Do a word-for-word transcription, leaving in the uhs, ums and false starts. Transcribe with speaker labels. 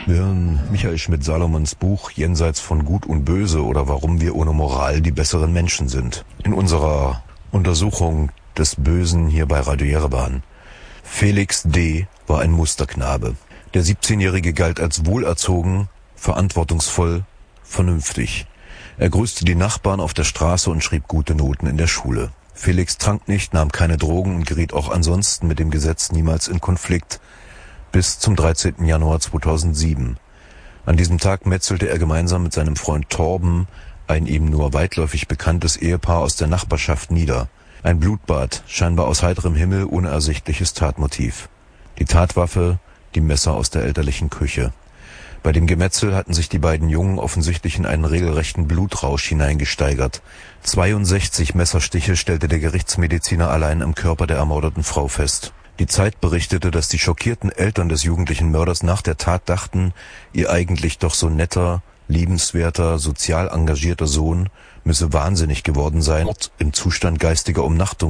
Speaker 1: Wir hören Michael Schmidt-Salomons Buch Jenseits von Gut und Böse oder Warum wir ohne Moral die besseren Menschen sind. In unserer Untersuchung des Bösen hier bei Radio Jerewan. Felix D. war ein Musterknabe. Der siebzehnjährige galt als wohlerzogen, verantwortungsvoll, vernünftig. Er grüßte die Nachbarn auf der Straße und schrieb gute Noten in der Schule. Felix trank nicht, nahm keine Drogen und geriet auch ansonsten mit dem Gesetz niemals in Konflikt. Bis zum dreizehnten Januar zweitausendsieben. An diesem Tag metzelte er gemeinsam mit seinem Freund Torben ein ihm nur weitläufig bekanntes Ehepaar aus der Nachbarschaft nieder. Ein Blutbad, scheinbar aus heiterem Himmel, ohne ersichtliches Tatmotiv. Die Tatwaffe, die Messer aus der elterlichen Küche. Bei dem Gemetzel hatten sich die beiden Jungen offensichtlich in einen regelrechten Blutrausch hineingesteigert. zweiundsechzig Messerstiche stellte der Gerichtsmediziner allein am Körper der ermordeten Frau fest. Die Zeit berichtete, dass die schockierten Eltern des jugendlichen Mörders nach der Tat dachten, ihr eigentlich doch so netter, liebenswerter, sozial engagierter Sohn müsse wahnsinnig geworden sein, im Zustand geistiger Umnachtung